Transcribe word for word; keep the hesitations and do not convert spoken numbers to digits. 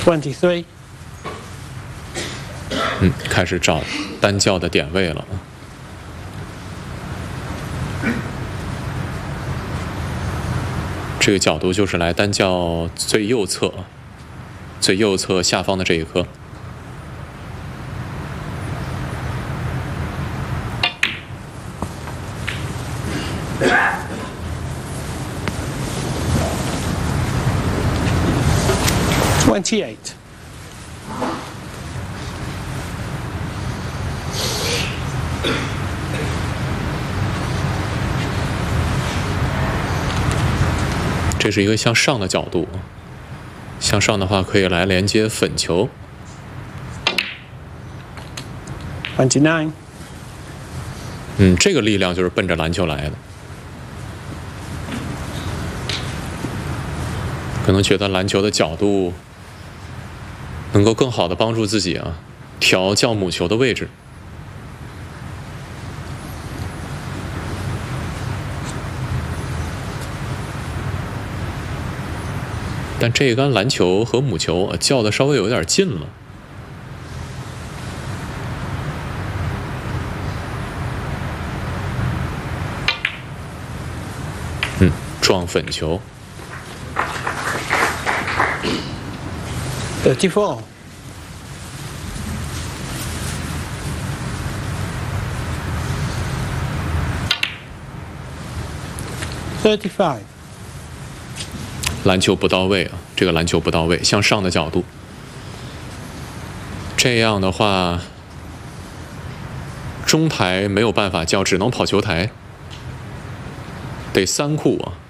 twenty-three。 嗯，开始找单教的点位了。这个角度就是来单教最右侧，最右侧下方的这一颗。 twenty-eight。 这是一个向上的角度，向上的话可以来连接粉球。 twenty-nine。 嗯，这个力量就是奔着篮球来的。可能觉得篮球的角度能够更好的帮助自己啊，调教母球的位置。但这一杆篮球和母球啊较的稍微有点近了。嗯，撞粉球。 thirty-four。thirty-five。 篮球不到位啊，这个篮球不到位，向上的角度。这样的话，中台没有办法叫，只能跑球台，得三库啊。